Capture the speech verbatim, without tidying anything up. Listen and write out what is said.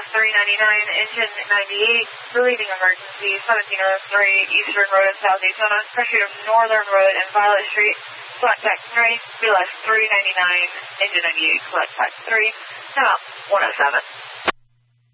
three ninety-nine, engine ninety-eight, relieving emergency, seventeen oh three, Eastern Road, South Daytona, pursuit of Northern Road and Violet Street, flat tax three, B L S three ninety-nine, engine ninety-eight, flat tax three, now one oh seven.